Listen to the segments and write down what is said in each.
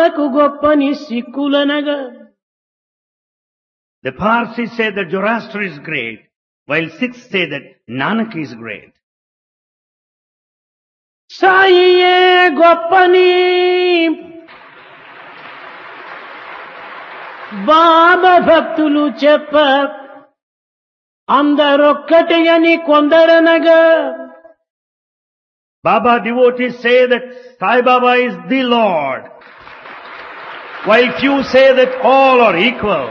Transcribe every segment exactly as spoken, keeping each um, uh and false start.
నానకు గొప్పని సిక్కులనగా. The Parsis say that Zoroaster is great, while Sikhs say that Nanak is great. సాయియే గొప్పని బాబా భక్తులు చెప్ప అందరొక్కటి అని కొందరనగా. Baba devotees say that Sai Baba is the Lord, while few say that all are equal.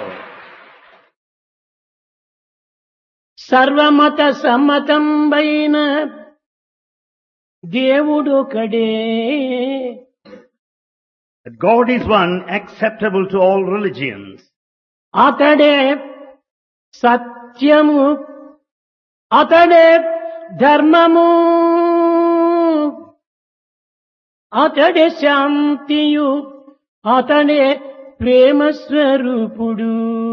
సర్వమత సమ్మతంబైన దేవుడొకడే. That God is one, acceptable to all religions. అతడే సత్యము, అతడే ధర్మము, అతడే శాంతియు, అతడే ప్రేమ స్వరూపుడు.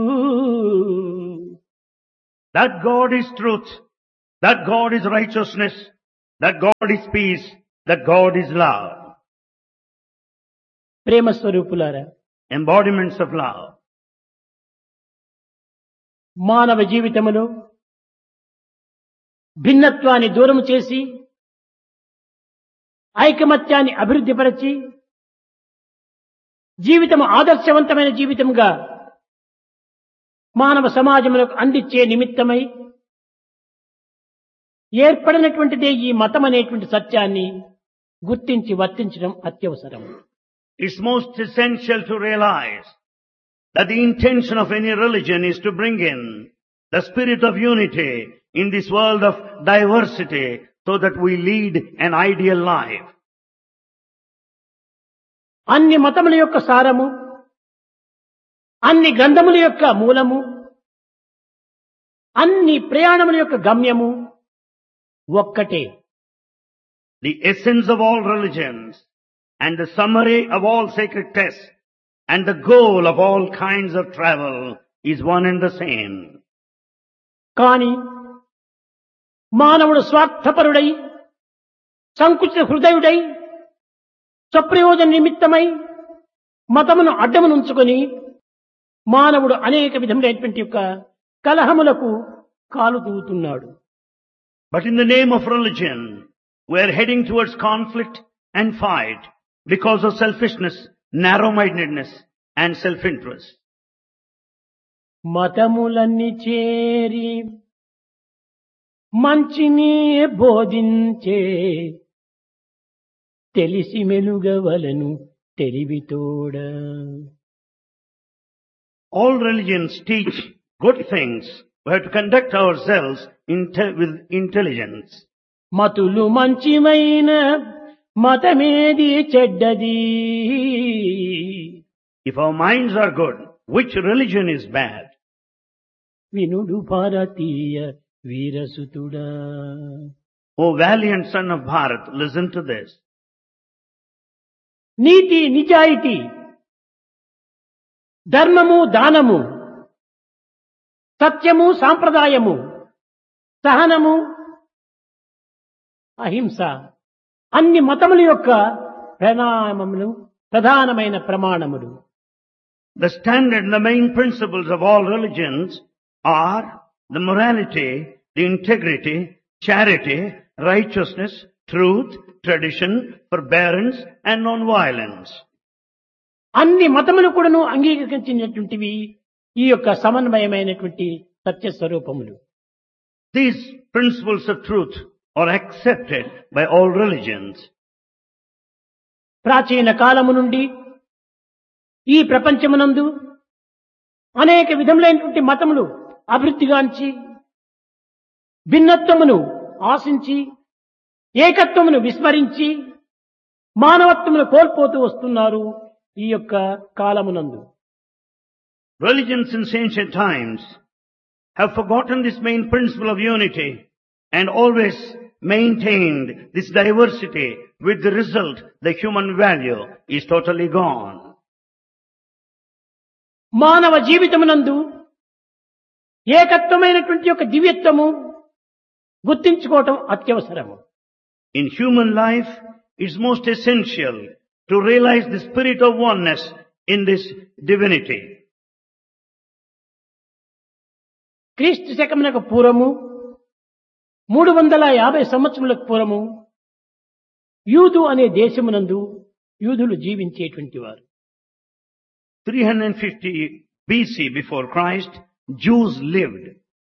That God is truth, that God is righteousness, that God is peace, that God is love. ప్రేమ స్వరూపులారా, Embodiments of love. మానవ జీవితములో భిన్నత్వాన్ని దూరం చేసి ఐకమత్యాన్ని అభివృద్ధిపరచి జీవితము ఆదర్శవంతమైన జీవితముగా మానవ సమాజములకు అందించే నిమిత్తమై ఏర్పడినటువంటిదే ఈ మతం అనేటువంటి సత్యాన్ని గుర్తించి వర్తించడం అత్యవసరం. It's most essential to realize that the intention of any religion is to bring in the spirit of unity in this world of diversity so that we lead an ideal life. అన్ని మతముల యొక్క సారము, అన్ని గ్రంథముల యొక్క మూలము, అన్ని ప్రయాణముల యొక్క గమ్యము ఒక్కటే. The essence of all religions and the summary of all sacred texts and the goal of all kinds of travel is one and the same. కాని మానవుడు స్వార్థపరుడై, సంకుచిత హృదయుడై, స్వప్రయోజన నిమిత్తమై మతమును అడ్డమునుంచుకొని మానవుడు అనేక విధములైనటువంటి యొక్క కలహములకు కాలు దూవుతున్నాడు. But in the name of religion, we are heading towards conflict and fight because of selfishness, narrow-mindedness and self-interest. మతములన్నీ చేరి మంచిని బోధించే తెలిసి మెలుగవలను తెలివితోడ. All religions teach good things. We have to conduct ourselves inte- with intelligence. మతులు మంచివైన మతమేది చెడ్డది. If our minds are good, which religion is bad? వినుడు భారతీయ వీరసుతుడా. O valiant son of Bharat, listen to this. నీతి నిజాయితీ, ధర్మము దానము, సత్యము సాంప్రదాయము, సహనము అహింస అన్ని మతముల యొక్క ప్రణామములు, ప్రధానమైన ప్రమాణములు. The standard and the main principles of all religions are the morality, the integrity, charity, righteousness, truth, tradition, forbearance and non-violence. అన్ని మతములు కూడాను అంగీకరించినటువంటివి ఈ యొక్క సమన్వయమైనటువంటి సత్య స్వరూపములు. These principles of truth are accepted by all religions. ప్రాచీన కాలము నుండి ఈ ప్రపంచమునందు అనేక విధములైనటువంటి మతములు అభివృద్ధిగాంచి భిన్నత్వమును ఆశించి ఏకత్వమును విస్మరించి మానవత్వమును కోల్పోతూ వస్తున్నారు ఈ యొక్క కాలమునందు. Religions in ancient times have forgotten this main principle of unity and always maintained this diversity, with the result the human value is totally gone. మానవ జీవితమునందు ఏకత్వమైనటువంటి యొక్క దివ్యత్వము గుర్తించుకోవటం అత్యవసరము. In human life, it's most essential to realize the spirit of oneness in this divinity. క్రీస్తు శకమునకు పూర్వము మూడు వందల యాభై సంవత్సరములకు పూర్వము యూదు అనే దేశమునందు యూదులు జీవించేటువంటి వారు. three hundred fifty B C before Christ, Jews lived.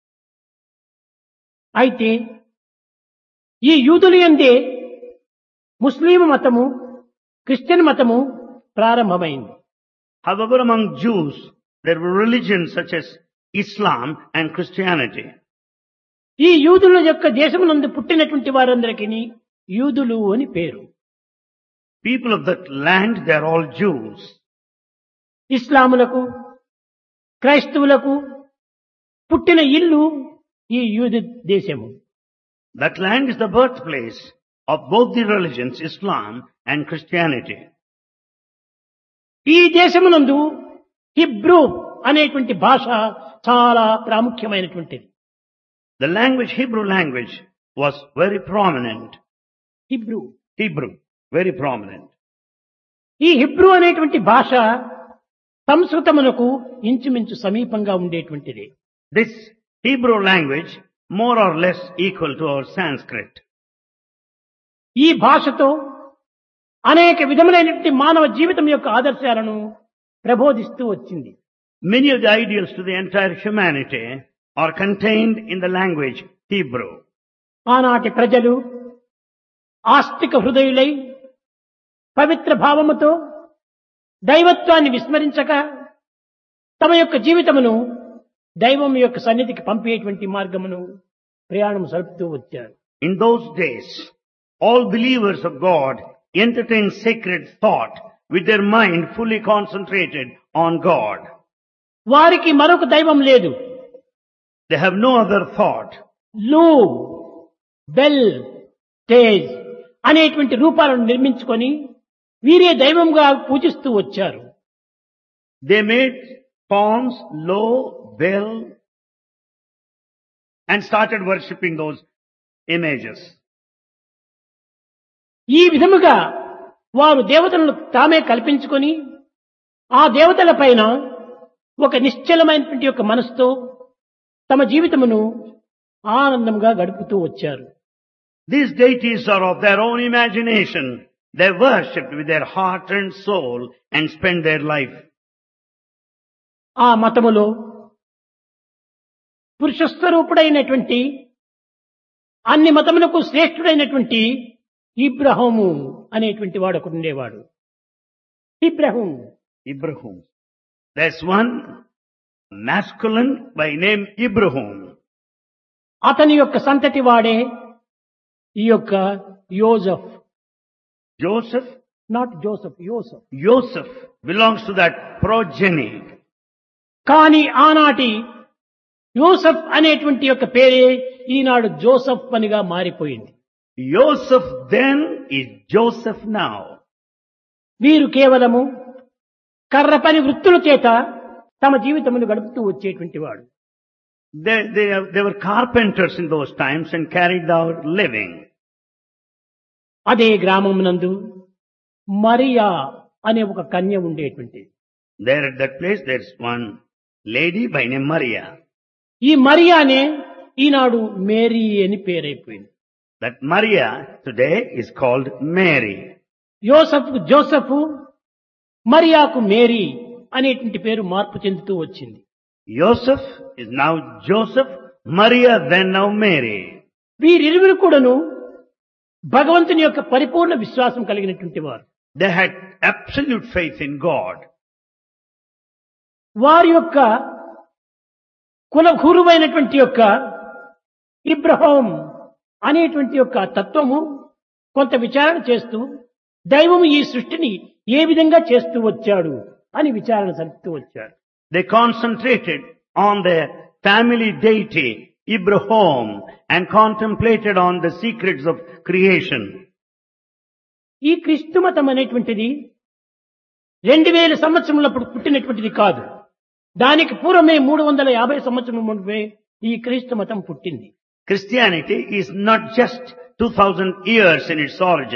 అయితే ఈ యూదుల యందే ముస్లిం మతము, క్రిస్టియన్ మతము ప్రారంభమైంది. However, among Jews, there were religions such as Islam and Christianity. ఈ యూదుల యొక్క దేశమునందు పుట్టినటువంటి వారందరికీ యూదులు అని పేరు. People of that land, they are all Jews. ఇస్లాములకు, క్రైస్తవులకు పుట్టిన ఇల్లు ఈ యూదు దేశము. That land is the birthplace of both the religions, Islam and Christianity. ఈ దేశమునందు హిబ్రూ అనేటువంటి భాష చాలా ప్రాముఖ్యమైనటువంటిది. The language, Hebrew language, was very prominent. Hebrew Hebrew, very prominent. ఈ హిబ్రూ అనేటువంటి భాష సంస్కృతమునకు ఇంచుమించు సమీపంగా ఉండేటువంటిది. This Hebrew language, more or less equal to our Sanskrit. ఈ భాషతో అనేక విధములైనటువంటి మానవ జీవితం యొక్క ఆదర్శాలను ప్రబోధిస్తూ వచ్చింది. Many of the ideals to the entire humanity are contained in the language Hebrew. ఆనాటి ప్రజలు ఆస్తిక హృదయులై పవిత్ర భావముతో దైవత్వాన్ని విస్మరించక తమ యొక్క జీవితమును దైవం యొక్క సన్నిధికి పంపేటువంటి మార్గమును ప్రయాణం సలుపుతూ వచ్చారు. In those days, all believers of God entertained sacred thought with their mind fully concentrated on God. వారికి మరొక దైవం లేదు. They have no other thought. లూ, బెల్, తేజ్ అనేటువంటి రూపాలను నిర్మించుకొని వీరే దైవంగా పూజిస్తూ వచ్చారు. They made forms, Lo, Bel, and started worshipping those images. ఈ విధముగా వారు దేవతలను తామే కల్పించుకొని ఆ దేవతల పైన ఒక నిశ్చలమైనటువంటి యొక్క మనసుతో తమ జీవితమును ఆనందంగా గడుపుతూ వచ్చారు. These deities are of their own imagination. They worshipped with their heart and soul and spent their life. ఆ మతములో పురుషస్వరూపుడైనటువంటి అన్ని మతములకు శ్రేష్ఠుడైనటువంటి ఇబ్రహీము అనేటువంటి వాడు ఒకడు ఉండేవాడు. Ibrahim Ibrahim. There's one masculine by name Ibrahim. అతని యొక్క సంతతి వాడే ఈ యొక్క యోజఫ్. Joseph, not Joseph, Yousuf. Joseph belongs to that progeny. కానీ ఆనాటి యోసఫ్ అనేటువంటి యొక్క పేరే ఈనాడు జోసఫ్ పనిగా మారిపోయింది. Joseph then is Joseph now. వీరు కేవలము కర్ర పని వృత్తుల చేత తమ జీవితమును గడుపుతూ వచ్చేటువంటి వాడు. They, they, they were carpenters in those times and carried out living. అదే గ్రామమునందు మరియా అనే ఒక కన్య ఉండేటువంటి. There at that place there's one lady by name Maria. ఈ మరియానే ఈనాడు మేరీ అని పేరైపోయింది. That Maria today is called Mary. Yousuf Joseph, మరియాకు Mary అనేటువంటి పేరు మార్పు చెందుతూ వచ్చింది. Joseph is now Joseph, Maria then now Mary. వీరిరువురు కూడాను భగవంతుని యొక్క పరిపూర్ణ విశ్వాసం కలిగినటువంటి వారు. They had absolute faith in God. వారి యొక్క కులగురువైనటువంటి యొక్క ఇబ్రహీం అనేటువంటి యొక్క తత్వము కొంత విచారణ చేస్తూ దైవము ఈ సృష్టిని ఏ విధంగా చేస్తూ వచ్చాడు అని విచారణ సలుపుతూ వచ్చారు. They concentrated on their family deity, Ibrahim, and contemplated on the secrets of creation. ఈ క్రీస్తు మతం అనేటువంటిది రెండు వేల సంవత్సరములప్పుడు పుట్టినటువంటిది కాదు. దానికి పూర్వమే మూడు వందల యాభై సంవత్సరం ముందే ఈ క్రీస్తు మతం పుట్టింది. Christianity is not just two thousand years in its origin.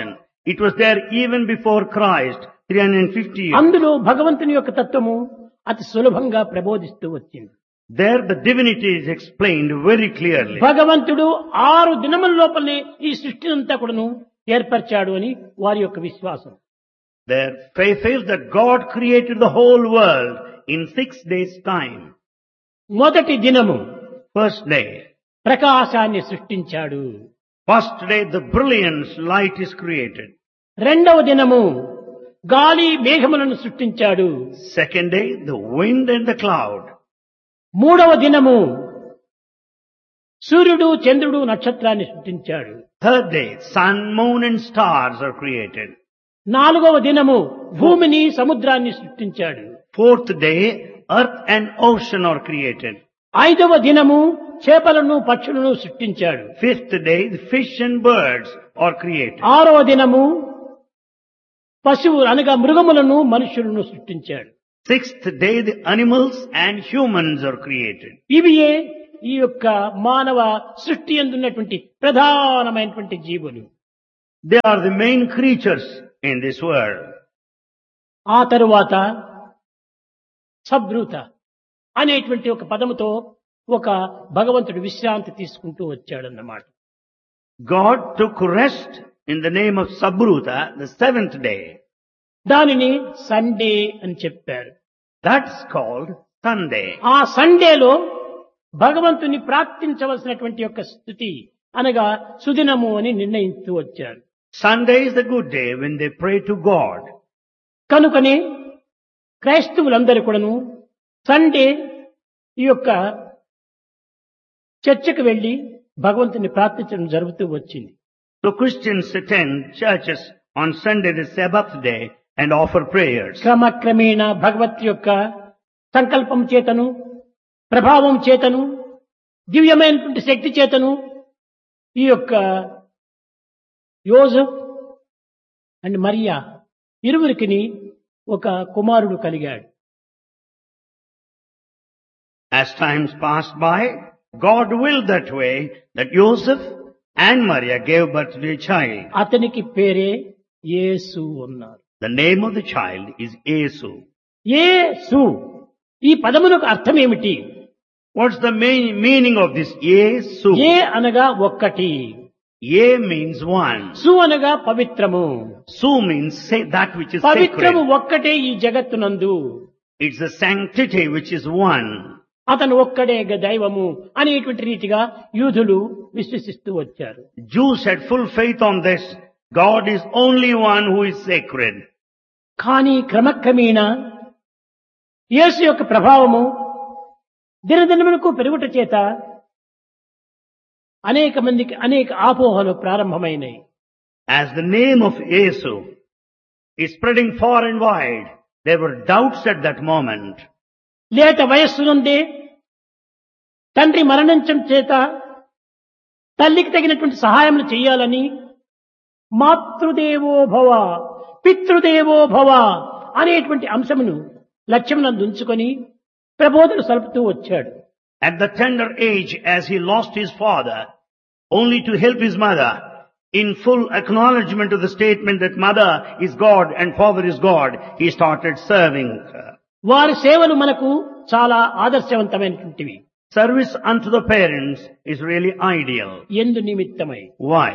It was there even before Christ, three hundred fifty years. అందులో భగవంతుని యొక్క తత్వము అతి సులభంగా ప్రబోధిస్తూ వచ్చింది. There the divinity is explained very clearly. భగవంతుడు ఆరు దినముల లోపలనే ఈ సృష్టిని అంతా కూడాను ఏర్పరిచాడు అని వారి యొక్క విశ్వాసం. Their faith is that God created the whole world in six days' time. మొదటి దినము First day. ప్రకాశాన్ని సృష్టించాడు. First day the brilliance light is created. రెండవ దినము గాలి మేఘములను సృష్టించాడు. Second day the wind and the cloud. మూడవ దినము సూర్యుడు చంద్రుడు నక్షత్రాన్ని సృష్టించాడు. Third day sun, moon and stars are created. నాలుగవ దినము భూమిని సముద్రాన్ని సృష్టించాడు. Fourth day earth and ocean are created. ఐదవ దినము చేపలను పక్షులను సృష్టించాడు. Fifth day the fish and birds are created. ఆరవ దినము పశువు అనగా మృగములను మనుషులను సృష్టించాడు. Sixth day the animals and humans are created. ఇవియే ఈ యొక్క మానవ సృష్టి యందున్నటువంటి ప్రధానమైనటువంటి జీవులు. They are the main creatures in this world. ఆ తరువాత సబ్రూత అనేటువంటి ఒక పదముతో ఒక భగవంతుడు విశ్రాంతి తీసుకుంటూ వచ్చాడన్నమాట. God took rest in the name of Sabruta, the seventh day. దానిని సండే అని చెప్పారు. That's called Sunday. ఆ సండేలో భగవంతుని ప్రార్థించవలసినటువంటి యొక్క స్థుతి అనగా సుదినము అని నిర్ణయిస్తూ వచ్చారు. Sunday is the good day when they pray to God. కనుకనే క్రైస్తవులందరూ కూడాను సండే ఈ యొక్క చర్చకు వెళ్లి భగవంతుని ప్రార్థించడం జరుగుతూ వచ్చింది. So Christians attend churches on Sunday, the Sabbath day, and offer prayers. క్రమక్రమేణ భగవత్ యొక్క సంకల్పం చేతను ప్రభావం చేతను దివ్యమైనటువంటి శక్తి చేతను ఈ యొక్క యోజెఫ్ అండ్ మరియా ఇరువురికి ఒక కుమారుడు కలిగాడు. As times passed by, God willed that way that Joseph and Maria gave birth to a child. అతనికి పేరే యేసు అన్నారు. The name of the child is Yesu. యేసు ఈ పదమునకు అర్థం ఏమిటి? What's the main meaning of this Yesu? ఏ అనగా ఒక్కటి, Ye means one. సు అనగా పవిత్రము. Su means say that which is పవిత్రము sacred. ఒక్కటే ఈ జగత్తునందు. It's the sanctity which is one. అతను ఒక్కడే దైవము అనేటువంటి రీతిగా యూదులు విశ్వసిస్తూ వచ్చారు. Jews had full faith on this. God is only one who is sacred. కానీ క్రమక్రమేణా యేసు యొక్క ప్రభావము దినదినములకు పెరుగుట చేత అనేక మందికి అనేక ఆపోహలు ప్రారంభమైనాయి. As the name of Yesu is spreading far and wide, there were doubts at that moment. లేత వయస్సునందే తండ్రి మరణించడం చేత తల్లికి తగినటువంటి సహాయములు చేయాలని మాతృదేవో భవ పితృదేవో భవ అనేటువంటి అంశమును లక్ష్యమునందు ఉంచుకొని ప్రబోధన సలుపుతూ వచ్చాడు. At the tender age, as he lost his father, only to help his mother, in full acknowledgement of the statement that mother is God and father is God, he started serving her. వారి సేవలు మనకు చాలా ఆదర్శవంతమైనటువంటివి. Service unto the parents is really ideal. ఎందు నిమిత్తమై Why?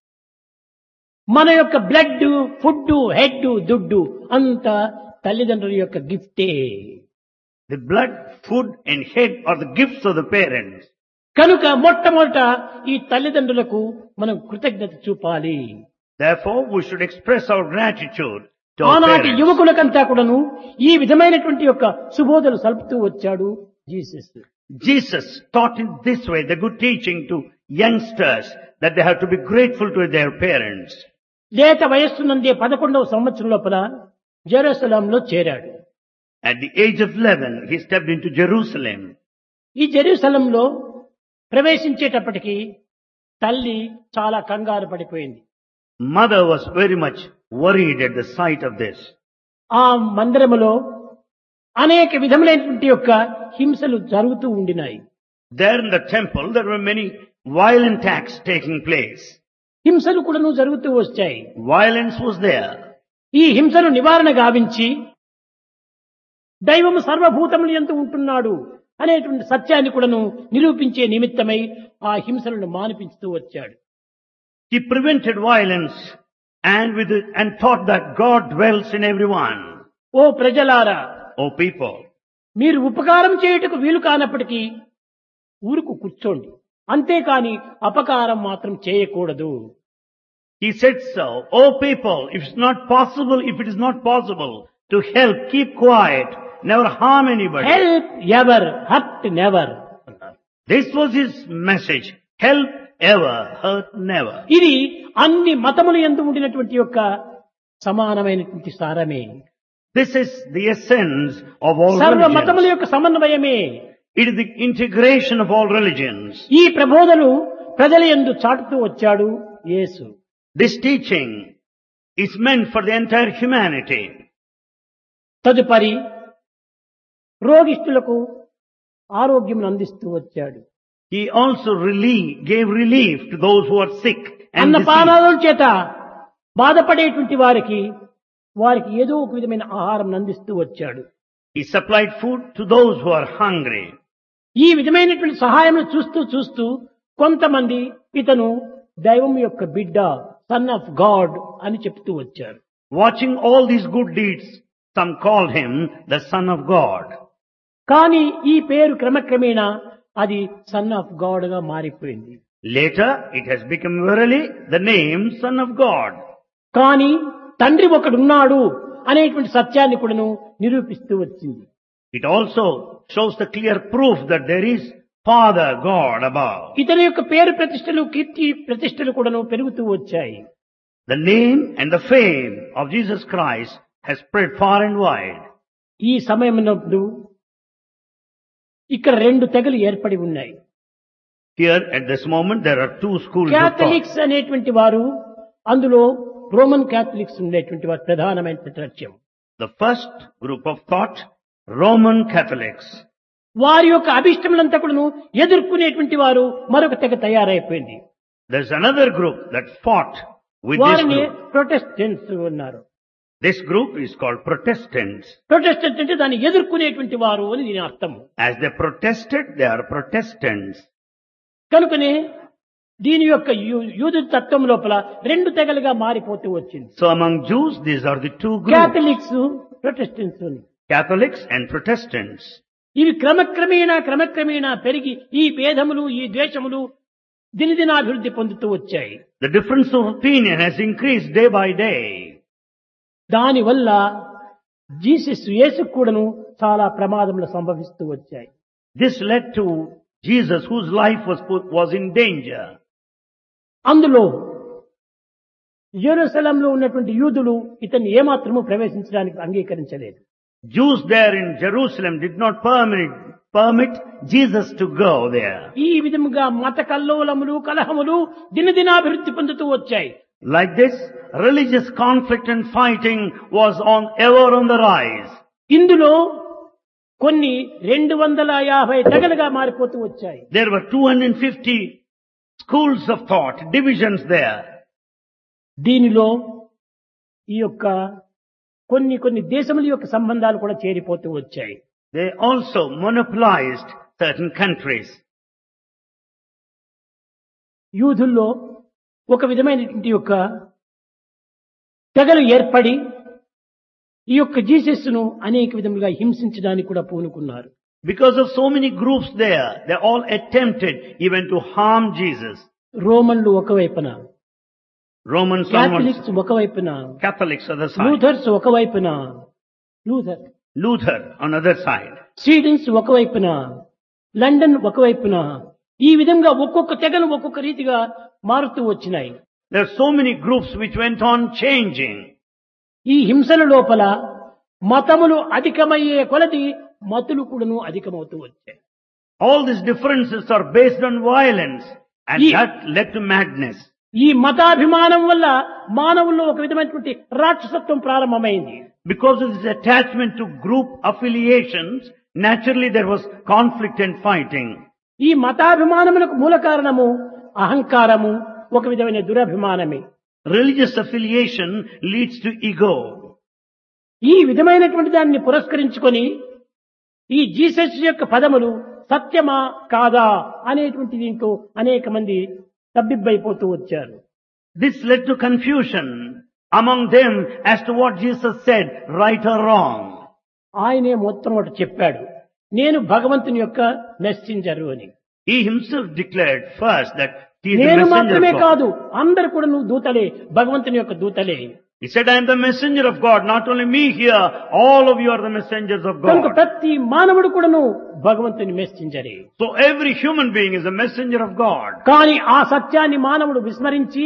మన యొక్క blood food head దుడ్డు అంత తల్లిదండ్రుల యొక్క గిఫ్టే. The blood, food and head are the gifts of the parents. కనుక మొట్టమొదట ఈ తల్లిదండ్రులకు మనం కృతజ్ఞత చూపాలి. Therefore, we should express our gratitude to our ఆనాటి parents. యువకులకంతా కూడాను ఈ విధమైనటువంటి యొక్క సుబోధలు సలుపుతూ వచ్చాడు Jesus. Jesus taught in this way the good teaching to youngsters that they have to be grateful to their parents. లేత వయస్సునందే పదకొండవ సంవత్సరం లోపల జెరూసలంలో చేరాడు. At the age of eleven, he stepped into Jerusalem. ఈ జెరూసలంలో ప్రవేశించేటప్పటికి తల్లి చాలా కంగారు పడిపోయింది. Mother was very much worried at the sight of this. ఆ మందిరములో అనేక విధములైనటువంటి యొక్క హింసలు జరుగుతూ ఉండినాయి. There in the temple, there were many violent acts taking place. హింసలు కూడాను జరుగుతూ వచ్చాయి. Violence was there. ఈ హింసను నివారణ గావించి దైవము సర్వభూతములు యందు ఉంటున్నాడు అనేటువంటి సత్యాన్ని కూడాను నిరూపించే నిమిత్తమై ఆ హింసలను మానిపించుతూ వచ్చాడు. He prevented violence and with it, and taught that God dwells in everyone. ఓ ప్రజలారా, O people, మీరు ఉపకారం చేయుటకు వీలు కానప్పటికీ ఊరుకు కూర్చోండి, అంతేకాని అపకారం మాత్రం చేయకూడదు. he said so. O people, if it's not possible, if it is not possible to help, keep quiet, never harm anybody. Help ever, hurt never. This was his message. Help ever, hurt never. ఇది అన్ని మతముల యందు ఉండినటువంటి యొక్క సమానమైనటువంటి సారమే. This is the essence of all సర్వ మతముల religions. యొక్క సమన్వయమే. It is the integration of all religions. ఈ ప్రబోధలు ప్రజల యందు చాటుతూ వచ్చాడు యేసు. This teaching is meant for the entire humanity. తదుపరి రోగిష్ఠులకు ఆరోగ్యం అందిస్తూ వచ్చాడు. He also relief, gave relief to those who are sick and diseased. అన్నపానాదుల చేత బాధపడేటువంటి వారికి వారికి ఏదో ఒక విధమైన ఆహారం అందిస్తూ వచ్చాడు. He supplied food to those who are hungry. ఈ విధమైనటువంటి సహాయం చూస్తూ చూస్తూ కొంతమంది ఇతను దైవం యొక్క బిడ్డ, సన్ ఆఫ్ గాడ్ అని చెప్తూ వచ్చారు. Watching all these good deeds, some called him the Son of God. కానీ ఈ పేరు క్రమక్రమేణా అది సన్ ఆఫ్ గాడ్ గా మారిపోయింది. Later, it has become verily the name Son of God. కానీ తండ్రి ఒకడున్నాడు అనేటువంటి సత్యాన్ని కూడాను నిరూపిస్తూ వచ్చింది. It also shows the clear proof that there is Father God above. ఇతని యొక్క పేరు ప్రతిష్టలు, కీర్తి ప్రతిష్టలు కూడాను పెరుగుతూ వచ్చాయి. The name and the fame of Jesus Christ has spread far and wide. ఈ సమయమునందు ఇక్కడ రెండు తెగలు ఏర్పడి ఉన్నాయి. Here at this moment there are two schools of thought. Catholics అనేటువంటి వారు, అందులో రోమన్ క్యాథలిక్స్ ఉండేటువంటి వారు ప్రధానమైన లక్ష్యం. The first group of thought, Roman Catholics. వారి యొక్క అభిష్టములంతా కూడాను ఎదుర్కొనేటువంటి వారు మరొక తెగ తయారైపోయింది. There's another group that fought with this వారిని group. ప్రొటెస్టెంట్స్ ఉన్నారు. This group is called Protestants. Protestant అంటే దాన్ని ఎదుర్కొనేటువంటి వారు అని దీని అర్థం. As they protested, they are Protestants. కనుకనే దీని యొక్క యూ- యూదు తత్వం లోపల రెండు తెగలుగా మారిపోతూ వచ్చింది. So among Jews, these are the two groups. Catholics, Protestants అని. Catholics and Protestants. ఇవి క్రమక్రమేణా క్రమక్రమేణా పెరిగి ఈ భేదములు, ఈ ద్వేషములు దినదినాభివృద్ధి పొందుతూ వచ్చాయి. The difference of opinion has increased day by day. దానివల్ల జీసస్ యేసు కూడాను చాలా ప్రమాదములు సంభవిస్తూ వచ్చాయి. This led to Jesus, whose life was put, was in danger. అందులో యెరూషలేంలో ఉన్నటువంటి యూదులు ఇతన్ని ఏమాత్రము ప్రవేశించడానికి అంగీకరించలేదు. Jews there in Jerusalem did not permit, permit Jesus to go there. ఈ విధముగా మత కల్లోలములు, కలహములు దినదినాభివృద్ధి పొందుతూ వచ్చాయి. Like this, religious conflict and fighting was on ever on the rise. ఇందులో కొన్ని రెండు వందల యాభై తెగలుగా మారిపోతూ వచ్చాయి. There were two hundred fifty schools of thought, divisions there. దీనిలో ఈ యొక్క కొన్ని కొన్ని దేశముల యొక్క సంబంధాలు కూడా చేరిపోతూ వచ్చాయి. They also monopolized certain countries. యూదుల్లో ఒక విధమైనటువంటి యొక్క తెగలు ఏర్పడి ఈ యొక్క జీసస్ ను అనేక విధములుగా హింసించడానికి కూడా పూనుకున్నారు. Because of so many groups there, they all attempted even to harm Jesus. రోమన్లు ఒకవైపున, Romans, క్యాథలిక్స్ ఒకవైపున, Catholics other side, లూథర్స్ ఒకవైపున, Luther Luther on other side. స్వీడన్స్ ఒకవైపున, లండన్ ఒకవైపున, ఈ విధంగా ఒక్కొక్క తెగలు ఒక్కొక్క రీతిగా మారుతూ వచ్చినాయి. There are so many groups which went on changing. ఈ హింసల లోపల మతములు అధికమయ్యే కొలది మతులు కూడాను అధికమవుతూ వచ్చాయి. All these differences are based on violence, and Ye- that led to madness. ఈ మతాభిమానం వల్ల మానవుల్లో ఒక విధమైనటువంటి రాక్షసత్వం ప్రారంభమైంది. Because of this attachment to group affiliations, naturally there was conflict and fighting. ఈ మతాభిమానములకు మూల కారణము అహంకారము, ఒక విధమైన దురభిమానమే. Religious affiliation leads to ego. ఈ విధమైనటువంటి దాన్ని పురస్కరించుకొని ఈ జీసస్ యొక్క పదములు సత్యమా కాదా అనేటువంటి దీంట్లో అనేక మంది తబ్బిబ్బైపోతూ వచ్చారు. This led to confusion among them as to what Jesus said, right or wrong. ఆయనే మొట్టమొదట చెప్పాడు, నేను భగవంతుని యొక్క మెసెంజరు అని. He himself declared first that he is the నేను messenger మాత్రమే of God. కాదు, అందరు కూడా నువ్వు దూతలే, భగవంతుని యొక్క దూతలే. He said, I am the messenger of God. Not only me here, all of you are the messengers of కనుక God. ప్రతి మానవుడు కూడాను భగవంతుని మెసెంజరే. So every human being is a messenger of God. కానీ ఆ సత్యాన్ని మానవుడు విస్మరించి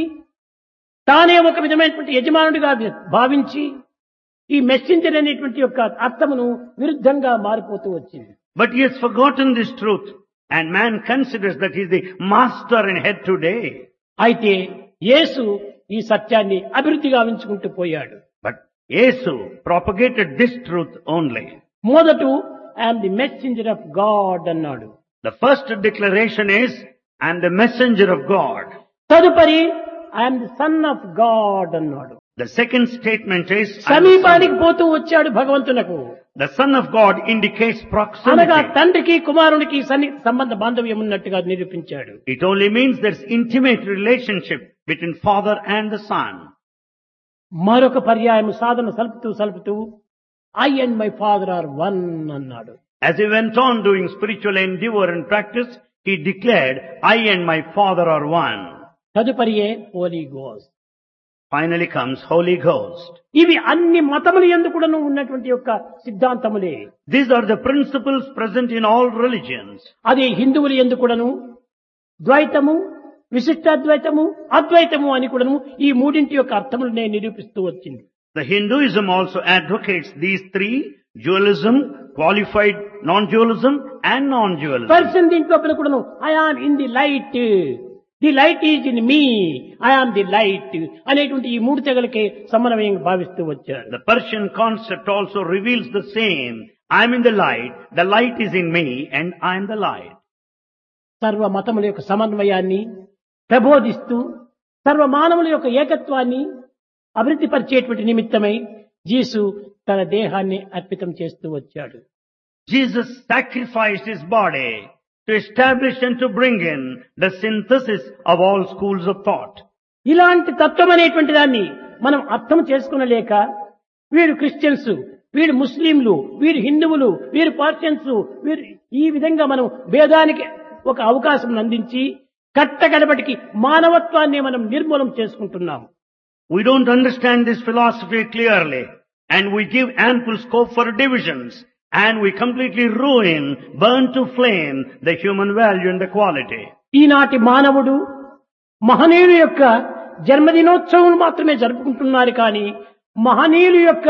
తానే ఒక విధమైనటువంటి యజమానుడిగా భావించి ఈ మెసెంజర్ అనేటువంటి యొక్క అర్థమును విరుద్ధంగా మారిపోతూ వచ్చింది. But he has forgotten this truth, and man considers that he is the master and head today. అయితే యేసు ఈ సత్యాన్ని అభివృద్ధి గావించుకుంటూ పోయాడు. But Jesus propagated this truth only. మొదట I'm the messenger of God అన్నాడు. The first declaration is, I am the messenger of God. తదుపరి I'm the son of God అన్నాడు. The second statement is, I am the సమీపానికి son. పోతూ వచ్చాడు భగవంతునకు. The son of God indicates అనగా proximity. తండ్రికి కుమారునికి సన్నిహిత సంబంధ బాంధవ్యం ఉన్నట్టుగా నిరూపించాడు. It only means there's intimate relationship between father and the son. మరొక పర్యాయం సాధన సలుపుతూ సలుపుతూ I and my father are one అన్నాడు. As he went on doing spiritual endeavor and practice, he declared, I and my father are one. తదుపరియే Holi ghost. Finally comes Holy Ghost. ఇవి అన్ని మతములు యందు కూడాను ఉన్నటువంటి యొక్క సిద్ధాంతములే. These are the principles present in all religions. అది హిందువుల యందు కూడాను ద్వైతము, విశిష్టాద్వైతము, అద్వైతము అని కూడాను ఈ మూడింటి యొక్క అర్థములనే నిరూపిస్తూ వచ్చింది. The Hinduism also advocates these three: dualism, qualified non-dualism, and non-dualism. Person దీంట్లో కూడాను I am in the light, the light is in me, I am the light అనేటువంటి ఈ మూడు తెగలకే సమన్వయంగా భావిస్తూ వచ్చారు. The Persian concept also reveals the same. I am in the light, the light is in me, and I am the light. సర్వ మతముల యొక్క సమన్వయాన్ని ప్రబోధిస్తూ సర్వ మానవుల యొక్క ఏకత్వాన్ని అభివృద్ధి పరిచేటువంటి నిమిత్తమై యేసు తన దేహాన్ని అర్పితం చేస్తూ వచ్చాడు. Jesus sacrificed his body to establish and to bring in the synthesis of all schools of thought. ఇలాంటి తత్వం అనేటువంటి దాన్ని మనం అర్థం చేసుకునలేక వీరు క్రిస్టియన్స్, వీరు ముస్లింలు, వీరు హిందువులు, వీరు పార్షియన్స్, వీరు ఈ విధంగా మనం భేదానికి ఒక అవకాశం అందించి కట్టగడపటికి మానవత్వాన్ని మనం నిర్మూలం చేసుకుంటున్నాం. We don't understand this philosophy clearly, and we give ample scope for divisions, and we completely ruin, burn to flame the human value and the quality. ఈనాటి మానవుడు మహనీయుల యొక్క జన్మదినోత్సవం మాత్రమే జరుపుకుంటున్నారు కానీ మహనీయుల యొక్క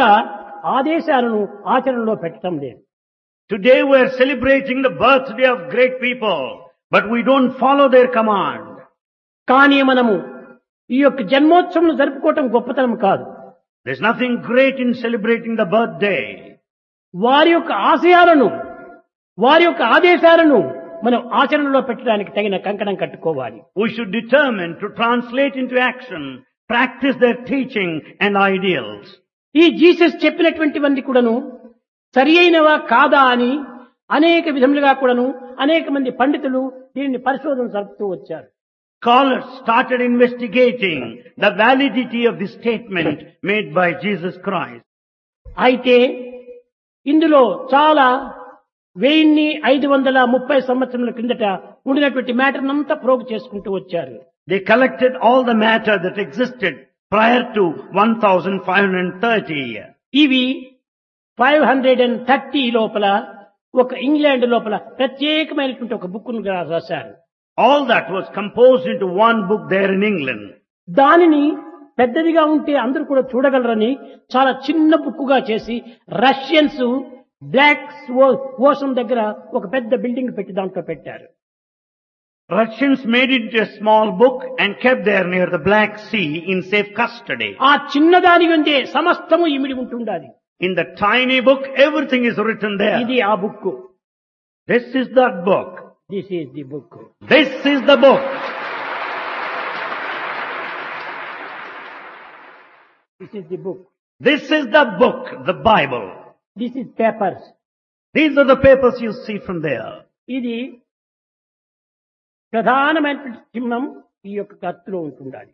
ఆదేశాలను ఆచరణలో పెట్టడం లేదు. Today we are celebrating the birthday of great people, but we don't follow their command. కానీ మనము ఈ యొక్క జన్మోత్సవం జరుపుకోవటం గొప్పతనం కాదు. There's nothing great in celebrating the birthday. వారి యొక్క ఆశయాలను, వారి యొక్క ఆదేశాలను మనం ఆచరణలో పెట్టడానికి తగిన కంకణం కట్టుకోవాలి. We should determine to translate into action, practice their teaching and ideals. ఈ జీసస్ చెప్పినటువంటివన్నీ కూడాను సరి అయినవా కాదా అని అనేక విధములుగా కూడాను అనేక మంది పండితులు దీనిని పరిశోధన జరుపుతూ వచ్చారు. Scholars started investigating the validity of the statement made by Jesus Christ. అయితే ఇందులో చాలా వెయ్యిన్ని ఐదు వందల ముప్పై సంవత్సరముల క్రిందట ఉండినటువంటి మ్యాటర్ అంతా ప్రోగ్ చేసుకుంటూ వచ్చారు. They collected all the matter that existed prior to fifteen thirty. ఇవి ఫైవ్ హండ్రెడ్ అండ్ థర్టీ లోపల ఒక ఇంగ్లాండ్ లోపల ప్రత్యేకమైనటువంటి ఒక బుక్ ను రాశారు. All that was composed into one book there in England. దానిని పెద్దదిగా ఉంటే అందరూ కూడా చూడగలరని చాలా చిన్న బుక్కుగా చేసి రష్యన్స్ బ్లాక్ ఓషన్ దగ్గర ఒక పెద్ద బిల్డింగ్ పెట్టి దాంట్లో పెట్టారు. Russians made it a small book and kept there near the Black Sea in safe custody. ఆ చిన్నదాని ఉండే సమస్తము ఇమిడి ఉంటుండాలి. In the tiny book, everything is written there. ఇది ఆ book. This is that book. This is the book. This is the book. This is the book, This is the book, the Bible. This is papers. These are the papers you see from there. ఇది ప్రధానమైనటువంటి చిహ్నం ఈ యొక్క కత్తిలో ఉంటుండాలి.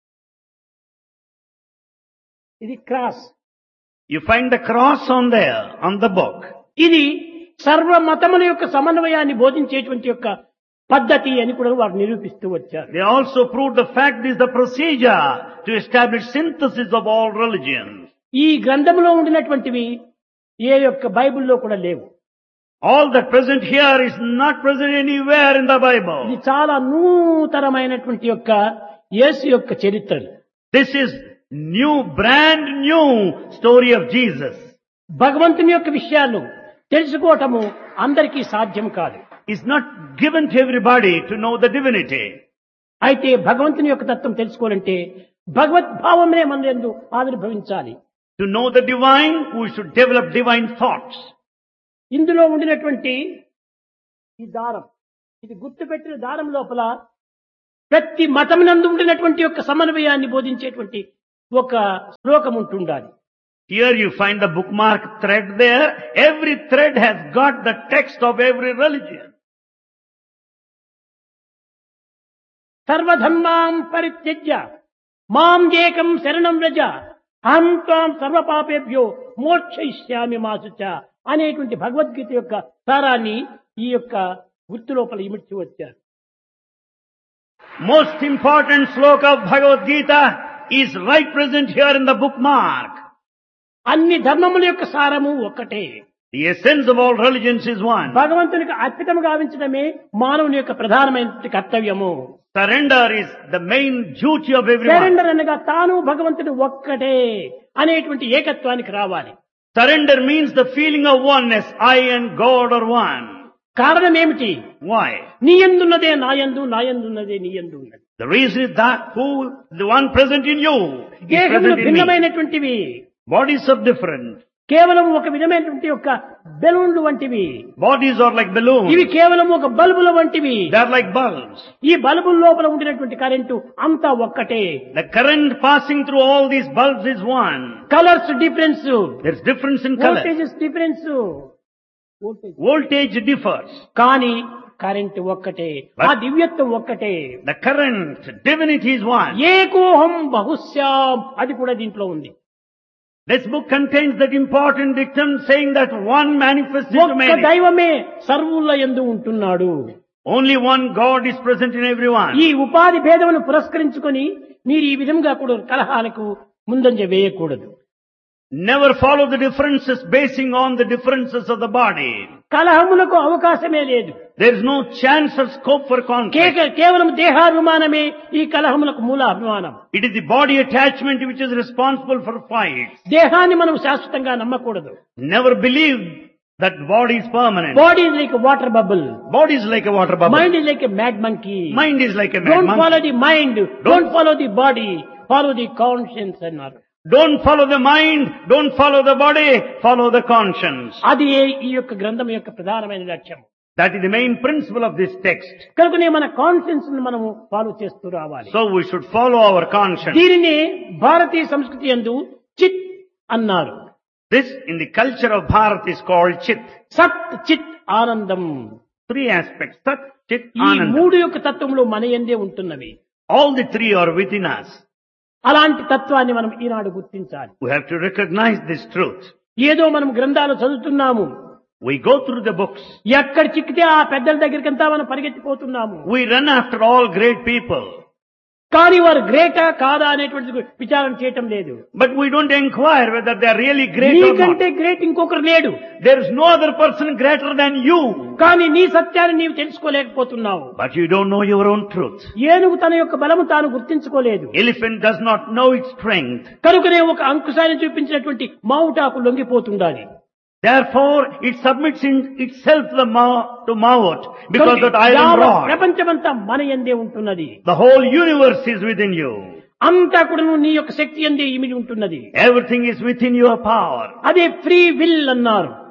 ఇది cross. You find the cross on there, on the book. ఇది సర్వ మతముల యొక్క సమన్వయాన్ని బోధించేటువంటి యొక్క పద్ధతి అని కూడా వారు నిరూపిస్తూ వచ్చారు. They also proved the fact is the procedure to establish synthesis of all religions. ఈ గ్రంథంలో ఉండినటువంటివి ఏ యొక్క బైబిల్లో కూడా లేవు. All that present here is not present anywhere in the ఇది Bible. చాలా నూతనమైనటువంటి యొక్క యేసు యొక్క చరిత్ర. This is new, brand new story of Jesus. భగవంతుని యొక్క విషయాలు తెలుసుకోవటము అందరికీ సాధ్యం కాదు. It's not given to everybody to know the divinity. అయితే భగవంతుని యొక్క తత్వం తెలుసుకోవాలంటే భగవద్భావమే మన యందు ఆవిర్భవించాలి. To know the divine, we should develop divine thoughts. ఇందులో ఉండినటువంటి ఈ దారం, ఇది గుర్తుపెట్టిన దారం లోపల ప్రతి మతమునందు ఉండినటువంటి యొక్క సమన్వయాన్ని బోధించేటువంటి ఒక శ్లోకం ఉంటుండాలి. Here you find the bookmark thread there. Every thread has got the text of every religion. సర్వధర్మాం పరిత్యజ్య మాం ఏకం శరణం వ్రజ అహం త్వాం సర్వపాపేభ్యో మోక్షయిష్యామి మా శుచ అనేటువంటి భగవద్గీత యొక్క సారాన్ని ఈ యొక్క గుర్తు లోపల ఇమిడ్చి వచ్చారు. Most important sloka of Bhagavad Gita is right present here in the bookmark. అన్ని ధర్మముల యొక్క సారము ఒక్కటే. The essence of all religions is one. భగవంతునికి అర్పితం గావించడమే మానవుని యొక్క ప్రధానమైన కర్తవ్యము. Surrender is the main duty of everyone. Surrender అనగా తాను భగవంతుడు ఒక్కటే అనేటువంటి ఏకత్వానికి రావాలి. Surrender means the feeling of oneness. I and God are one. కారణం ఏమిటి? Why? నీ యందున్నదే నా యందు, నా యందున్నదే నీ యందు ఉన్నది. The reason is that who, the one present in you, is దేహములు present in me. భిన్నమైనటువంటివి, Bodies are different. కేవలం ఒక విధమైనటువంటి యొక్క బెలూన్లు వంటివి. Bodies are like balloons. ఇవి కేవలం ఒక బల్బుల వంటివి. They are like bulbs. ఈ బల్బుల లోపల ఉండినటువంటి కరెంటు అంతా ఒక్కటే. The current passing through all these bulbs is one. Colours difference, There's difference in color. Voltages difference, Voltage differs. కానీ కరెంటు ఒక్కటే, ఆ దివ్యత్వం ఒక్కటే. The current, divinity is one. ఏకోహం బహుశ్యాం అది కూడా దీంట్లో ఉంది. This book contains that important dictum saying that one manifests into ఒక్క many. దైవమే సర్వుల యందు ఉంటున్నాడు. Only one God is present in everyone. ఈ ఉపాధి భేదమును పురస్కరించుకొని మీరు ఈ విధంగా కూడా కలహాలకు ముందంజ వేయకూడదు. Never follow the differences basing on the differences of the body. కలహములకు అవకాశమే లేదు. There is no chance or scope for conflict. కేక- కేవలం దేహాభిమానమే ఈ కలహములకు మూల అభిమానం. It is the body attachment which is responsible for fights. దేహాన్ని మనం శాశ్వతంగా నమ్మకూడదు. Never believe that body is permanent. Body is like water bubble, Body is like a water bubble. Mind is like a mad monkey. Mind is like a mad don't follow monkey. The mind, don't follow the body, follow the conscience అన్నారు. Don't follow the mind, don't follow the body, follow the conscience. అది ఈ యొక్క గ్రంథం యొక్క ప్రధానమైన లక్ష్యం. That is the main principle of this text. కనుకనే మన కాన్షియన్స్ ని మనము ఫాలో చేస్తూ రావాలి. So we should follow our conscience. దీనిని భారతీయ సంస్కృతి యందు చిత్ అన్నారు. This in the culture of Bharat is called Chit. సత్ చిత్ ఆనందం. Three aspects. Sat, Chit, ఈ Ananda. మూడు యొక్క తత్వంలో మన యందే ఉంటున్నవి. All the three are within us. అలాంటి తత్వాన్ని మనం ఈనాడు గుర్తించాలి. We have to recognize this truth. ఏదో మనం గ్రంథాలు చదువుతున్నాము, We go through the books. ఎక్కడ చిక్కితే ఆ పెద్దల దగ్గరికంతా మనం పరిగెత్తిపోతున్నాము. We run after all great people. కానీ వారు గ్రేటా కాదా అనేటువంటి విచారణ చేయటం లేదు. But we don't inquire whether they are really great or not. నీకంటే గ్రేట్ ఇంకొకరు లేడు. There is no other person greater than you. కానీ నీ సత్యాన్ని నీవు తెలుసుకోలేకపోతున్నావు. But you don't know your own truth. ఏనుగు తన యొక్క బలము తాను గుర్తించుకోలేదు. Elephant does not know its strength. కనుకనే ఒక అంకుశాన్ని చూపించినటువంటి మావుటాకు లొంగిపోతుండాలి. Therefore, it submits in itself to the ma- to Mawat because that iron యావత్ rod. ప్రపంచమంతా మన యందే ఉంటున్నది. The whole universe is within you. అంతా కూడా నీ యొక్క శక్తి యందే ఇమిడి ఉంటున్నది. Everything is within your power. అదే ఫ్రీ విల్ అన్నారు.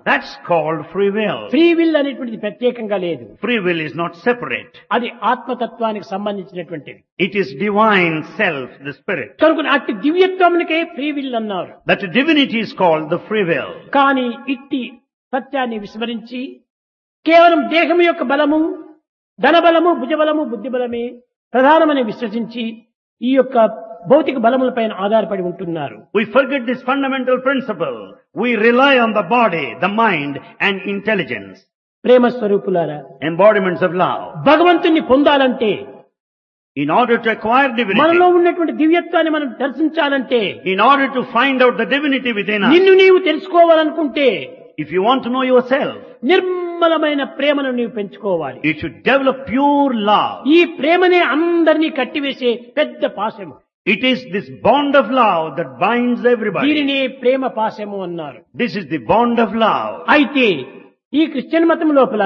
That's called free will. Free will అనేటువంటిది ప్రత్యేకంగా లేదు. Free will is not separate. అది ఆత్మతత్వానికి సంబంధించినటువంటిది. It is divine self, the spirit. కనుక అట్టి దివ్యత్వమునికే ఫ్రీ విల్ అన్నారు. That divinity is called the free will. కానీ ఇట్టి సత్యాన్ని విస్మరించి కేవలం దేహం యొక్క బలము, ధనబలము, భుజబలము, బుద్ధిబలమే ప్రధానమని విశ్వసించి ఈ యొక్క భౌతిక బలములపైన ఆధారపడి ఉంటున్నారు. We forget this fundamental principle. We rely on the body, the mind and intelligence. ప్రేమ స్వరూపులారా, Embodiments of love. భగవంతుణ్ణి పొందాలంటే, In order to acquire మనలో divinity, ఉన్నటువంటి దివ్యత్వాన్ని మనం దర్శించాలంటే, in order to find out the divinity within us, నిన్ను నీవు తెలుసుకోవాలనుకుంటే if you want to know yourself, నిర్మలమైన ప్రేమను నీవు పెంచుకోవాలి. you should develop pure love. ఈ ప్రేమనే అందరినీ కట్టివేసే పెద్ద పాశము. It is this bond of love that binds everybody. దీనినే ప్రేమ పాశము అన్నారు. This is the bond of love. అయితే ఈ క్రిస్టియన్ మతం లోపల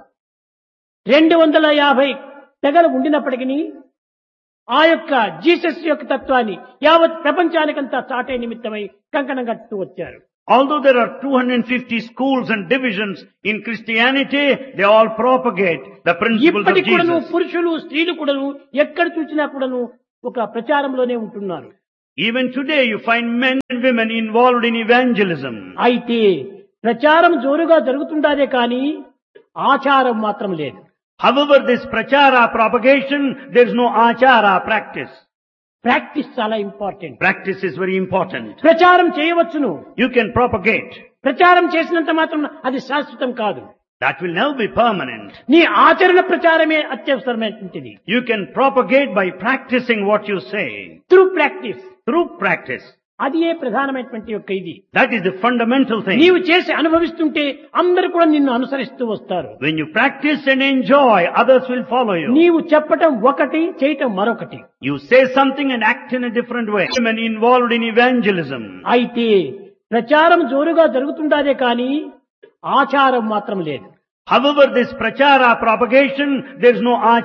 రెండు వందల యాభై తెగలు ఉండినప్పటికీ ఆ యొక్క జీసస్ యొక్క తత్వాన్ని యావత్ ప్రపంచానికంతా చాటే నిమిత్తమై కంకణం కట్టుతూ వచ్చారు. Although there are two hundred fifty schools and divisions in Christianity, they all propagate the principles of ఇప్పటికి కూడాను Jesus. పురుషులు స్త్రీలు కూడాను ఎక్కడ చూసినా కూడాను ఒక ప్రచారంలోనే ఉంటున్నారు. Even today you find men and women involved in evangelism. అయితే ప్రచారం జోరుగా జరుగుతుండాదే కానీ ఆచారం మాత్రం లేదు. However, this prachara propagation, there is no achara practice. Practice చాలా important. Practice is very important. ప్రచారం చేయవచ్చును. You can propagate. ప్రచారం చేసినంత మాత్రం అది శాశ్వతం కాదు. That will never be permanent. నీ ఆచరణ ప్రచారమే అత్యవసరమైనటువంటిది. You can propagate by practicing what you say. Through practice. Through practice. అది ఏ ప్రధానమైనటువంటి యొక్క ఇది. That is the fundamental thing. నీవు చేసి అనుభవిస్తుంటే అందరూ కూడా నిన్ను అనుసరిస్తూ వస్తారు. When you practice and enjoy, others will follow you. నీవు చెప్పటం ఒకటి, చేయటం మరొకటి. You say something and act in a different way. Women involved in evangelism. అయితే ప్రచారం జోరుగా జరుగుతుండాదే కానీ ఆచారం మాత్రం లేదు. However, this prachara propagation, there is no achara.